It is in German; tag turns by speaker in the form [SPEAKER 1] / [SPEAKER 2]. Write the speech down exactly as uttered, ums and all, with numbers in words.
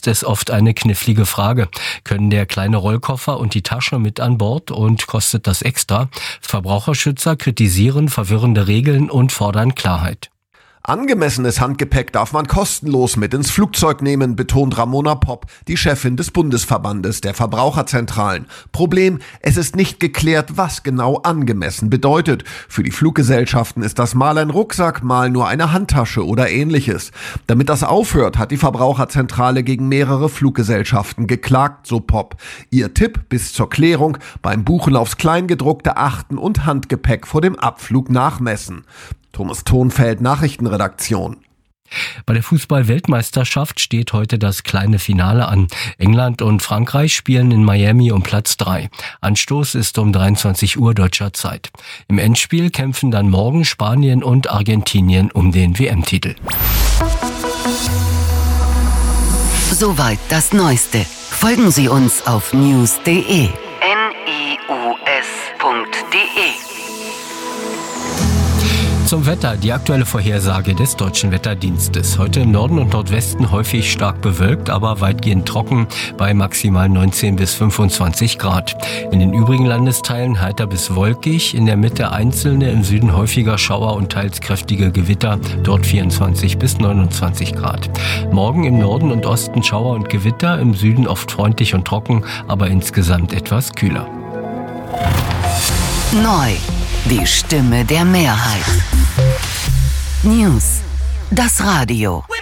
[SPEAKER 1] ist es oft eine knifflige Frage. Können der kleine Rollkoffer und die Tasche mit an Bord und kostet das extra? Verbraucherschützer kritisieren verwirrende Regeln und fordern Klarheit.
[SPEAKER 2] Angemessenes Handgepäck darf man kostenlos mit ins Flugzeug nehmen, betont Ramona Popp, die Chefin des Bundesverbandes der Verbraucherzentralen. Problem, es ist nicht geklärt, was genau angemessen bedeutet. Für die Fluggesellschaften ist das mal ein Rucksack, mal nur eine Handtasche oder ähnliches. Damit das aufhört, hat die Verbraucherzentrale gegen mehrere Fluggesellschaften geklagt, so Popp. Ihr Tipp bis zur Klärung: beim Buchen aufs Kleingedruckte achten und Handgepäck vor dem Abflug nachmessen. Thomas Thonfeld, Nachrichtenredaktion.
[SPEAKER 1] Bei der Fußball-Weltmeisterschaft steht heute das kleine Finale an. England und Frankreich spielen in Miami um Platz drei. Anstoß ist um dreiundzwanzig Uhr deutscher Zeit. Im Endspiel kämpfen dann morgen Spanien und Argentinien um den W M-Titel.
[SPEAKER 3] Soweit das Neueste. Folgen Sie uns auf news punkt de. N I U S punkt de.
[SPEAKER 1] Zum Wetter, die aktuelle Vorhersage des Deutschen Wetterdienstes. Heute im Norden und Nordwesten häufig stark bewölkt, aber weitgehend trocken bei maximal neunzehn bis fünfundzwanzig Grad. In den übrigen Landesteilen heiter bis wolkig, in der Mitte einzelne, im Süden häufiger Schauer und teils kräftige Gewitter, dort vierundzwanzig bis neunundzwanzig Grad. Morgen im Norden und Osten Schauer und Gewitter, im Süden oft freundlich und trocken, aber insgesamt etwas kühler.
[SPEAKER 3] Neu. Die Stimme der Mehrheit. News. Das Radio.